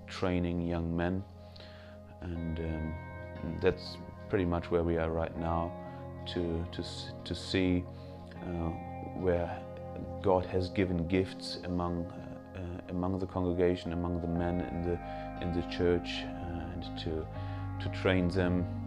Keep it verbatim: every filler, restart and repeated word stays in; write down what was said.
training young men, and um, that's pretty much where we are right now, to, to, to see uh, where God has given gifts among, uh, among the congregation, among the men in the, in the church, uh, and to, to train them